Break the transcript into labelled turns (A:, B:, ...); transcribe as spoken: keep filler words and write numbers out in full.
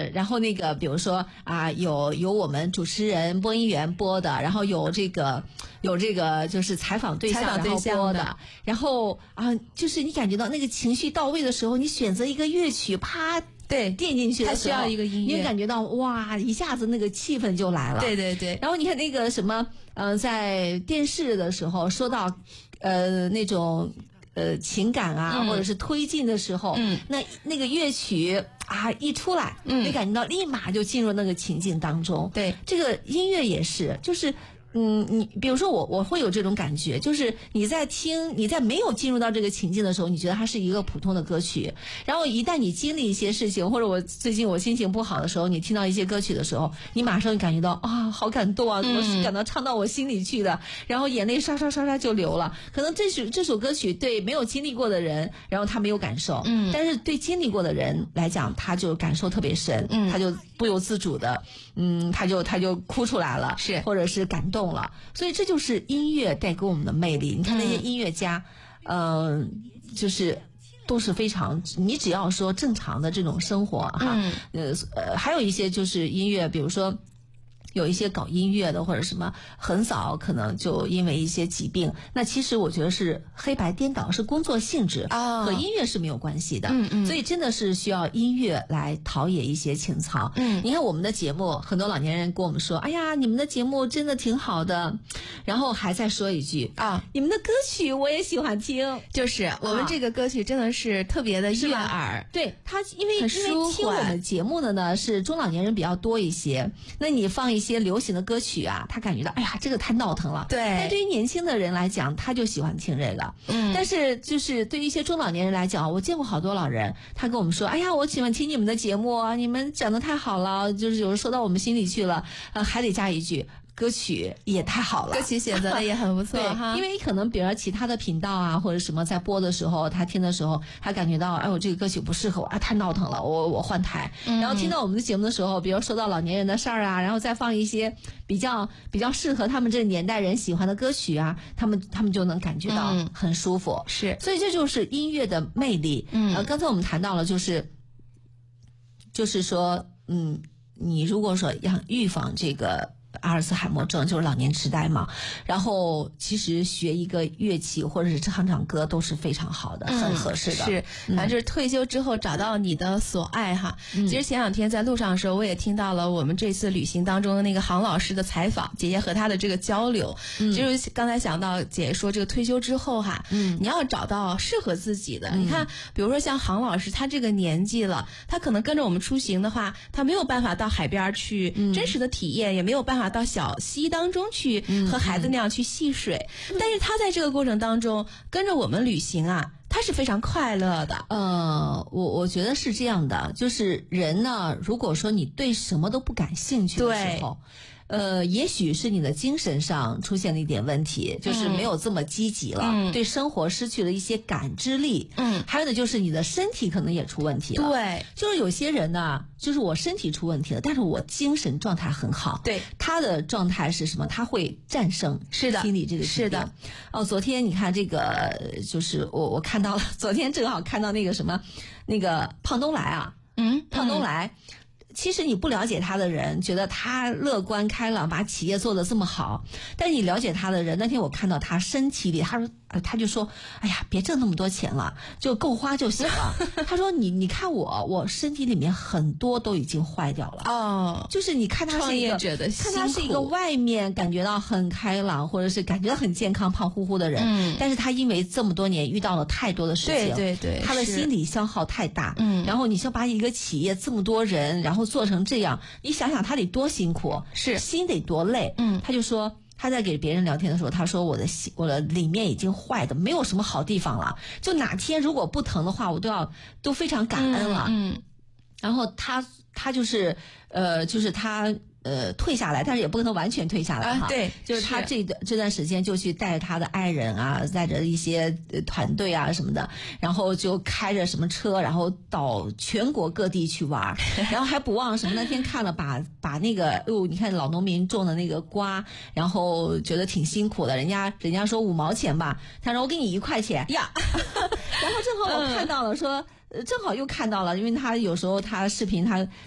A: 呃，然后那个比如说啊，有有我们主持人播音员播的，然后有这个有这个就是采访对象
B: 采访对象
A: 然后播的，然后啊，就是你感觉到那个情绪到位的时候，你选择一个乐曲，啪。
B: 对，
A: 垫进去的时候，
B: 它需要一个音乐，
A: 你会感觉到哇，一下子那个气氛就来了。
B: 对对对。
A: 然后你看那个什么，呃，在电视的时候说到，呃，那种呃情感啊，嗯、或者是推进的时候，
B: 嗯，
A: 那那个乐曲啊一出来，嗯，你感觉到立马就进入那个情境当中。
B: 对，
A: 这个音乐也是，就是。嗯，你比如说我，我会有这种感觉，就是你在听，你在没有进入到这个情境的时候，你觉得它是一个普通的歌曲，然后一旦你经历一些事情，或者我最近我心情不好的时候，你听到一些歌曲的时候，你马上感觉到啊，好感动啊，怎么感到唱到我心里去的，嗯、然后眼泪刷刷刷刷就流了。可能这首这首歌曲对没有经历过的人，然后他没有感受，嗯，但是对经历过的人来讲，他就感受特别深，嗯，他就不由自主的，嗯，他就他就哭出来了，
B: 是，
A: 或者是感动。了，所以这就是音乐带给我们的魅力。你看那些音乐家，嗯、呃，就是都是非常，你只要说正常的这种生活哈，嗯、呃呃，还有一些就是音乐，比如说。有一些搞音乐的或者什么，很早可能就因为一些疾病，那其实我觉得是黑白颠倒，是工作性质啊，和音乐是没有关系的。嗯嗯，所以真的是需要音乐来陶冶一些情操。嗯，你看我们的节目，很多老年人跟我们说：“哎呀，你们的节目真的挺好的。”然后还在说一句啊：“你们的歌曲我也喜欢听。”
B: 就是我们这个歌曲真的是特别的悦耳，
A: 对他，因为因为听我们节目的呢是中老年人比较多一些，那你放一。一些流行的歌曲啊，他感觉到哎呀，这个太闹腾了。
B: 对，
A: 但对于年轻的人来讲，他就喜欢听这个。嗯，但是就是对于一些中老年人来讲，我见过好多老人，他跟我们说，哎呀，我喜欢听你们的节目啊，你们讲得太好了，就是有人说到我们心里去了，呃，还得加一句。歌曲也太好了，
B: 歌曲选择的也很不错
A: 对
B: 哈。
A: 因为可能比如其他的频道啊或者什么在播的时候，他听的时候，他感觉到哎，我这个歌曲不适合我啊，太闹腾了，我我换台。嗯、然后听到我们的节目的时候，比如说到老年人的事儿啊，然后再放一些比较比较适合他们这个年代人喜欢的歌曲啊，他们他们就能感觉到很舒服。
B: 嗯、是，
A: 所以这就是音乐的魅力。嗯，呃，刚才我们谈到了，就是就是说，嗯，你如果说要预防这个。阿尔茨海默症就是老年痴呆嘛，然后其实学一个乐器或者是唱唱歌都是非常好的，嗯、很合适的。
B: 是，反正就是退休之后找到你的所爱哈。嗯、其实前两天在路上的时候，我也听到了我们这次旅行当中的那个杭老师的采访，姐姐和他的这个交流。嗯，就是刚才想到姐姐说这个退休之后哈，嗯，你要找到适合自己的。嗯、你看，比如说像杭老师，他这个年纪了，他可能跟着我们出行的话，他没有办法到海边去真实的体验，嗯、也没有办法。到小溪当中去和孩子那样去戏水，嗯、但是他在这个过程当中跟着我们旅行啊，他是非常快乐的。
A: 呃，我我觉得是这样的，就是人呢，如果说你对什么都不感兴趣的时候。呃，也许是你的精神上出现了一点问题，就是没有这么积极了，嗯、对生活失去了一些感知力。嗯，还有呢，就是你的身体可能也出问题了。
B: 对，
A: 就是有些人呢，就是我身体出问题了，但是我精神状态很好。
B: 对，
A: 他的状态是什么？他会战胜
B: 是的
A: 心理这个
B: 是的。
A: 哦，昨天你看这个，就是我我看到了，昨天正好看到那个什么，那个胖东来啊，嗯，胖东来。嗯其实你不了解他的人觉得他乐观开朗，把企业做得这么好，但你了解他的人，那天我看到他身体里，他说他就说哎呀别挣那么多钱了，就够花就行了。他说你你看我我身体里面很多都已经坏掉了。哦，就是你看他是一个
B: 创业者的辛苦，
A: 看他是一个外面感觉到很开朗或者是感觉到很健康胖乎乎的人，嗯，但是他因为这么多年遇到了太多的事情，
B: 对对对，
A: 他的心理消耗太大。嗯，然后你想把一个企业这么多人然后做成这样，你想想他得多辛苦，
B: 是
A: 心得多累。嗯，他就说他在给别人聊天的时候，他说我的心我的里面已经坏的没有什么好地方了，就哪天如果不疼的话，我都要都非常感恩了。嗯，嗯然后他他就是呃就是他。呃，退下来，但是也不可能完全退下来哈。
B: 啊、对，
A: 就是他这段这段时间就去带着他的爱人啊，带着一些团队啊什么的，然后就开着什么车，然后到全国各地去玩，然后还不忘什么那天看了把把那个哦，你看老农民种的那个瓜，然后觉得挺辛苦的，人家人家说五毛钱吧，他说我给你一块钱呀，然后正好我看到了说。呃，正好又看到了，因为他有时候他视频他